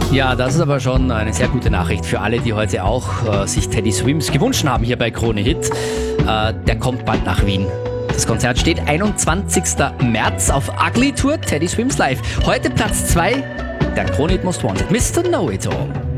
Ja, das ist aber schon eine sehr gute Nachricht für alle, die heute auch sich Teddy Swims gewünscht haben hier bei Krone Hit. Der kommt bald nach Wien. Das Konzert steht 21. März auf Ugly Tour, Teddy Swims Live. Heute Platz 2, der Krone Hit Most Wanted, Mr. Know It All.